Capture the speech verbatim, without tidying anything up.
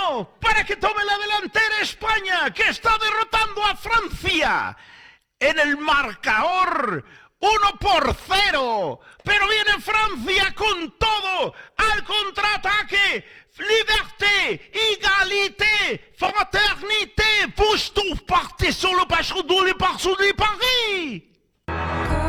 No, para que tome la delantera España, que está derrotando a Francia en el marcador uno por cero. Pero viene Francia con todo al contraataque. Liberté, égalité, fraternité, pousse tout, partez sur le bachot, les partout les paris.